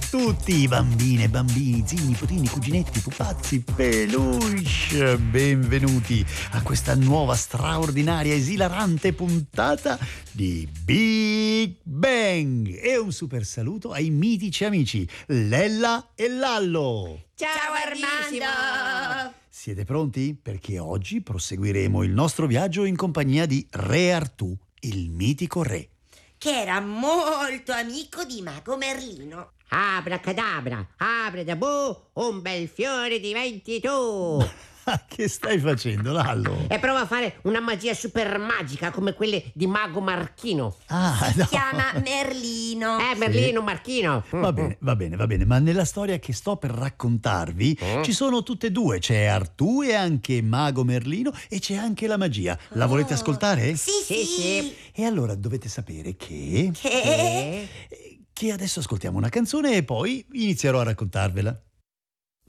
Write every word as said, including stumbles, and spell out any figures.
tutti, bambine, bambini, zii, nipotini, cuginetti, pupazzi, peluche. Benvenuti a questa nuova straordinaria, esilarante puntata di Big Bang. E un super saluto ai mitici amici Lella e Lallo. Ciao Armando! Siete pronti? Perché oggi proseguiremo il nostro viaggio in compagnia di Re Artù, il mitico re, che era molto amico di Mago Merlino. Abracadabra, apre da bu, un bel fiore diventi tu. Che stai facendo, Lallo? E prova a fare una magia super magica come quelle di Mago Marchino. Ah, Si no. chiama Merlino. Eh, Merlino, Marchino. Va bene, va bene, va bene, ma nella storia che sto per raccontarvi Eh? ci sono tutte e due, c'è Artù e anche Mago Merlino e c'è anche la magia. La volete ascoltare? Sì, Sì, sì. sì. E allora dovete sapere che... Che? Eh? che adesso ascoltiamo una canzone e poi inizierò a raccontarvela.